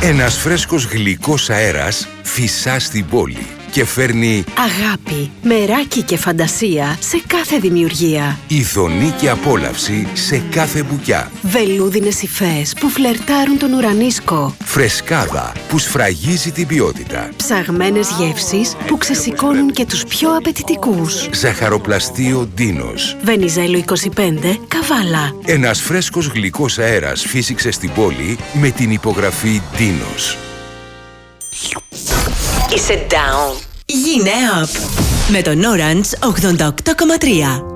Ένας φρέσκος γλυκός αέρας φυσά στην πόλη και φέρνει αγάπη, μεράκι και φαντασία σε κάθε δημιουργία. ειδονή και απόλαυση σε κάθε μπουκιά. Βελούδινες υφές που φλερτάρουν τον ουρανίσκο. Φρεσκάδα που σφραγίζει την ποιότητα. Ψαγμένες γεύσεις που ξεσηκώνουν και τους πιο απαιτητικούς. Ζαχαροπλαστείο Ντίνος. Βενιζέλο 25, Καβάλα. Ένας φρέσκος γλυκός αέρας φύσηξε στην πόλη με την υπογραφή Ντίνος. Είσαι down. Γίνε up. Με τον Orange 88,3.